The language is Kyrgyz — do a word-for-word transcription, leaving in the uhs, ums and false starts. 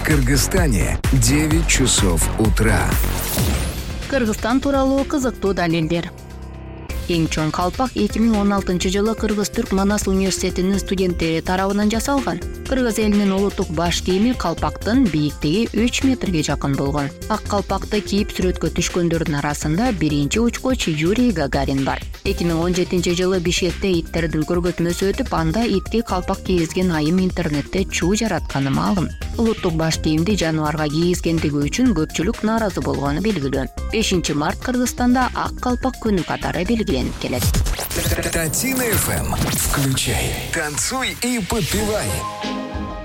Кыргызстане девять часов утра. Кыргызстан тууралуу кызыктуу далилдер. Эң чоң калпак эки миң он алтынчы жылы Кыргыз-Түрк Манас университетинин студенттери тарабынан жасалган. Кыргыз элинин улуттук баш кийими калпактын бийиктиги үч метрге жакын болгон. Ак калпакты кийип сүрөткө түшкөндөрдүн арасында биринчи учкуч Юрий Гагарин бар. эки миң он жетинчи жылы Бишкекте иттердин көргөзмөсү өтүп, анда итке калпак кийизген айым интернетте чуу жаратканы маалым. Улуттук баш кийимди жаныбарга кийизгендиги үчүн көпчүлүк нааразы болгону белгилүү. бешинчи март Кыргызстанда ак калпак күнү катары белгиленип келет. Татина эф эм. Включай, танцуй и подпевай.